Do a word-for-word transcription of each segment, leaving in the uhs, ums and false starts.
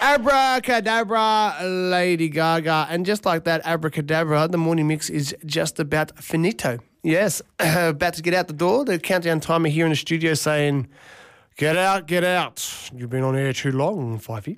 Abracadabra, Lady Gaga. And just like that, abracadabra, the morning mix is just about finito. Yes, about to get out the door. The countdown timer here in the studio saying, get out, get out. You've been on air too long, Fifey.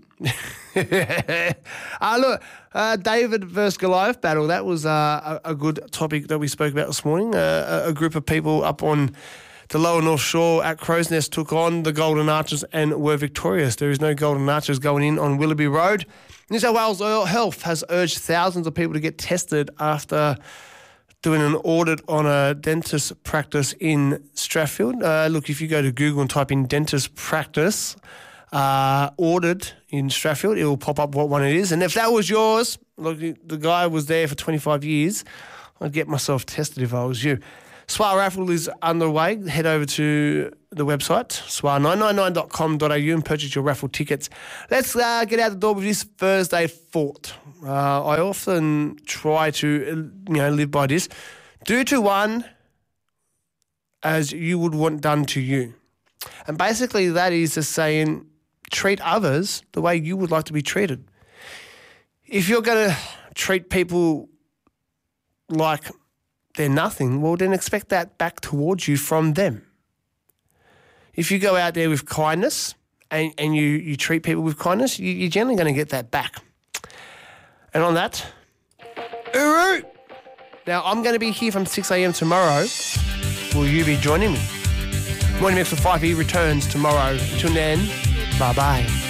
uh, look, uh, David versus Goliath battle. That was uh, a, a good topic that we spoke about this morning. Uh, a, a group of people up on the lower North Shore at Crow's Nest took on the Golden Arches and were victorious. There is no Golden Arches going in on Willoughby Road. New South Wales Health has urged thousands of people to get tested after doing an audit on a dentist practice in Strathfield. Uh, look, if you go to Google and type in dentist practice uh, audit in Strathfield, it will pop up what one it is. And if that was yours, look, the guy was there for twenty-five years, I'd get myself tested if I was you. S W A raffle is underway. Head over to the website, S W A nine nine nine dot com dot a u and purchase your raffle tickets. Let's uh, get out the door with this Thursday thought. Uh, I often try to, you know, live by this. Do to one as you would want done to you. And basically that is just saying treat others the way you would like to be treated. If you're going to treat people like they're nothing, well, then expect that back towards you from them. If you go out there with kindness and, and you, you treat people with kindness, you, you're generally going to get that back. And on that, Uru! Now, I'm going to be here from six a.m. tomorrow. Will you be joining me? Morning Mix with five E returns tomorrow. Until then, bye-bye.